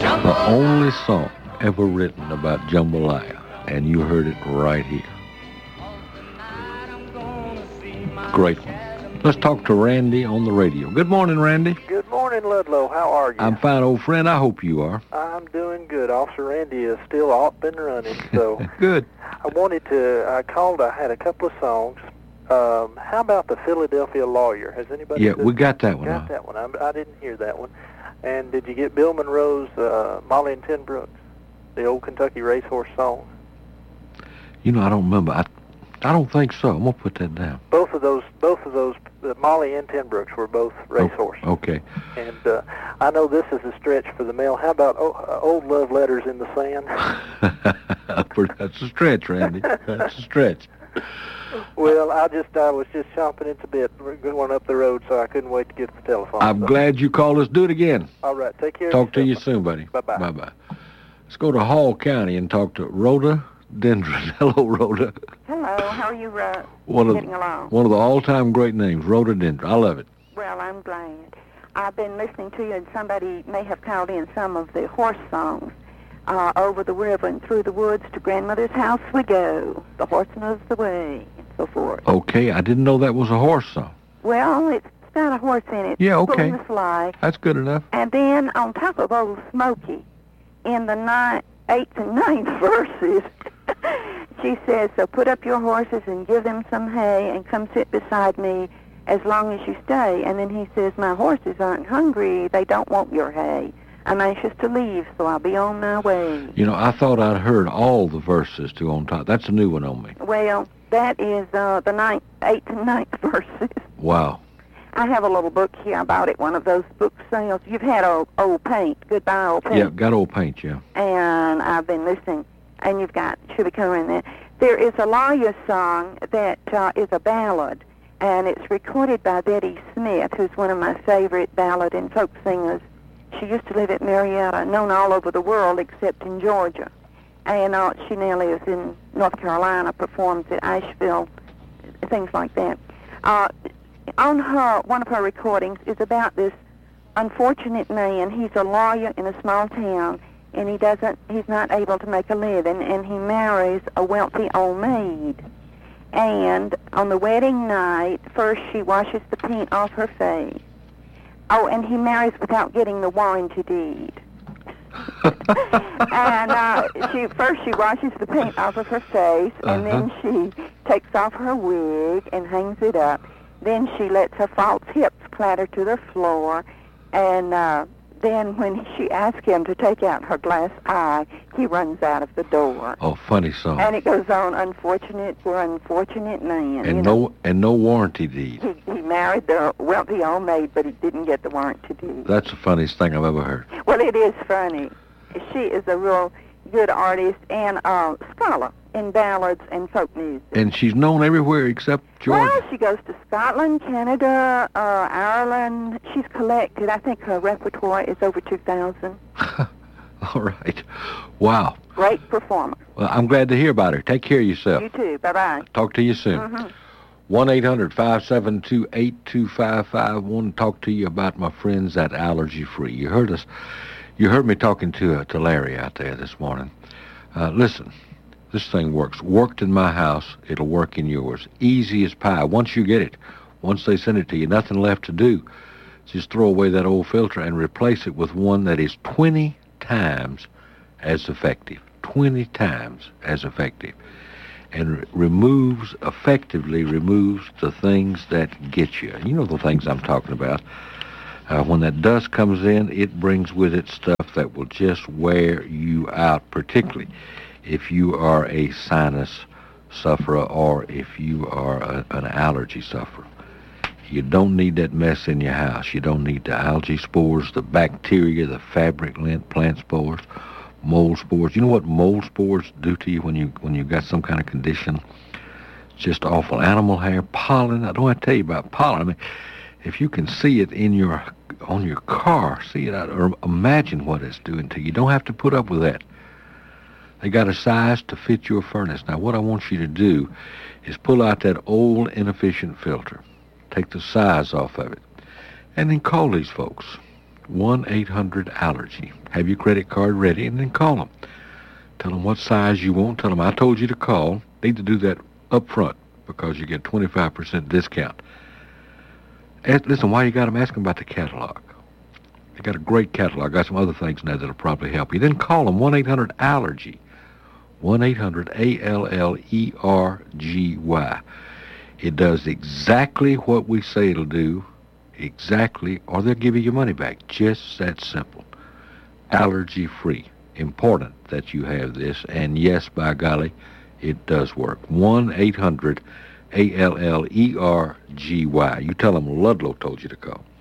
The only song ever written about jambalaya, and you heard it right here. Great one. Let's talk to Randy on the radio. Good morning, Randy. Good morning, Ludlow. How are you? I'm fine, old friend. I hope you are. I'm doing good. Officer Randy is still up and running, so Good. I called, I had a couple of songs. How about the Philadelphia Lawyer? Has anybody... Yeah, we got that one. Got that one. I didn't hear that one. And did you get Bill Monroe's Molly and Ten Brooks, the old Kentucky racehorse song? You know, I don't remember. I don't think so. I'm going to put that down. Both of those, Molly and Ten Brooks were both racehorse. Okay. And I know this is a stretch for the mail. How about Old Love Letters in the Sand? That's a stretch, Randy. That's a stretch. Well, I was just chomping at the bit. We're going up the road, so I couldn't wait to get the telephone. I'm glad you called us. Do it again. All right. Take care. Talk to you soon, buddy. Bye-bye. Bye-bye. Let's go to Hall County and talk to Rhoda Dendron. Hello, Rhoda. Hello. How are you getting along? One of the all-time great names, Rhoda Dendron. I love it. Well, I'm glad. I've been listening to you, and somebody may have called in some of the horse songs. Over the river and through the woods to grandmother's house we go. The horse knows the way, and so forth. Okay, I didn't know that was a horse song. Well, it's got a horse in it. Yeah, okay. Pulling the sleigh. That's good enough. And then on top of Old Smoky, in the 8th and 9th verses, she says, so put up your horses and give them some hay and come sit beside me as long as you stay. And then he says, my horses aren't hungry. They don't want your hay. I'm anxious to leave, so I'll be on my way. You know, I thought I'd heard all the verses to on top. That's a new one on me. Well, that is the 8th and 9th verses. Wow. I have a little book here about it, one of those book sales. You've had old Paint, Goodbye Old Paint. Yeah, got Old Paint, yeah. And I've been listening, and you've got Chubby Color in there. There is a lawyer song that is a ballad, and it's recorded by Betty Smith, who's one of my favorite ballad and folk singers. She used to live at Marietta, known all over the world except in Georgia. And she now lives in North Carolina, performs at Asheville, things like that. On one of her recordings is about this unfortunate man. He's a lawyer in a small town, and he's not able to make a living, and he marries a wealthy old maid. And on the wedding night, first she washes the paint off her face. Oh, and he marries without getting the warranty deed. And she washes the paint off of her face, and then she takes off her wig and hangs it up. Then she lets her false hips clatter to the floor, and then when she asks him to take out her glass eye, he runs out of the door. Oh, funny song. And it goes on, unfortunate man. And no warranty deed. He married the wealthy old maid, but he didn't get the warranty deed. That's the funniest thing I've ever heard. Well, it is funny. She is a real good artist and scholar in ballads and folk music. And she's known everywhere except Georgia. Well, she goes to Scotland, Canada, Ireland. She's collected. I think her repertoire is over 2,000. All right. Wow. Great performer. Well, I'm glad to hear about her. Take care of yourself. You too. Bye-bye. Talk to you soon. 1-800-572-8255. I want to talk to you about my friends at Allergy Free. You heard me talking to Larry out there this morning. Listen, this thing works. Worked in my house, it'll work in yours. Easy as pie. Once you get it, once they send it to you, nothing left to do. Just throw away that old filter and replace it with one that is 20 times as effective. 20 times as effective. And effectively removes the things that get you. You know the things I'm talking about. When that dust comes in, it brings with it stuff that will just wear you out, particularly if you are a sinus sufferer or if you are an allergy sufferer. You don't need that mess in your house. You don't need the algae spores, the bacteria, the fabric lint, plant spores, mold spores. You know what mold spores do to you when you've got some kind of condition? It's just awful. Animal hair, pollen. I don't want to tell you about pollen. I mean, if you can see it on your car, see it out, or imagine what it's doing to you. You don't have to put up with that. They got a size to fit your furnace. Now, what I want you to do is pull out that old, inefficient filter. Take the size off of it. And then call these folks. 1-800-ALLERGY. Have your credit card ready and then call them. Tell them what size you want. Tell them I told you to call. Need to do that up front because you get 25% discount. Listen, while you got them, ask them about the catalog. They got a great catalog. Got some other things now that'll probably help you. Then call them, 1-800-ALLERGY. 1-800-ALLERGY. It does exactly what we say it'll do, exactly, or they'll give you your money back. Just that simple. Allergy-free. Important that you have this, and yes, by golly, it does work. 1-800-ALLERGY. You tell them Ludlow told you to call.